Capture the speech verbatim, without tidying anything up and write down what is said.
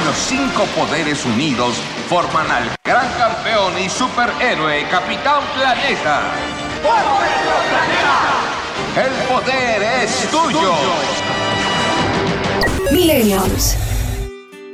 los cinco poderes unidos forman al gran campeón y superhéroe Capitán Planeta. ¡Por nuestro planeta! El poder es tuyo. Millennials.